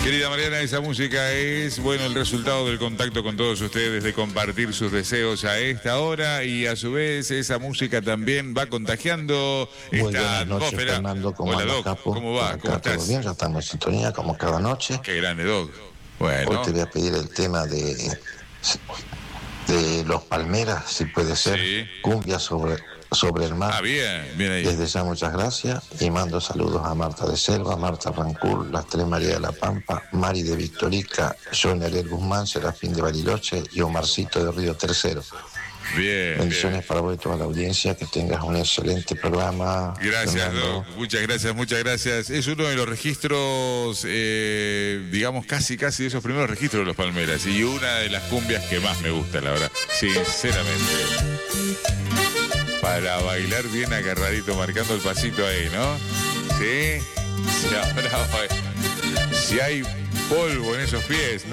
Querida Mariana, esa música es, bueno, el resultado del contacto con todos ustedes, de compartir sus deseos a esta hora, y a su vez esa música también va contagiando Muy esta buenas noches, atmósfera. Fernando. ¿Cómo Hola, andas, Doc, capo? ¿cómo va? Por ¿Cómo acá todo estás? bien, ya estamos en sintonía como cada noche. Qué grande, Doc. Hoy Bueno, te voy a pedir el tema de Los Palmeras, si puede ser. Sí. Cumbia sobre el mar. bien, bien ahí. Desde ya muchas gracias y mando saludos a Marta de Selva, Marta Rancul, las Tres María de la Pampa, Mari de Victorica, Johnny Ariel Guzmán, Serafín de Bariloche y Omarcito de Río Tercero. Bien, Bendiciones bien. para vos y toda la audiencia, que tengas un excelente programa. Gracias, Fernando. Doc. Muchas gracias, muchas gracias. Es uno de los registros, digamos, casi de esos primeros registros de los Palmeras, y una de las cumbias que más me gusta, la verdad, sinceramente. Para bailar bien agarradito, marcando el pasito ahí, ¿no? ¿Sí? Si hay polvo en esos pies, ¿no?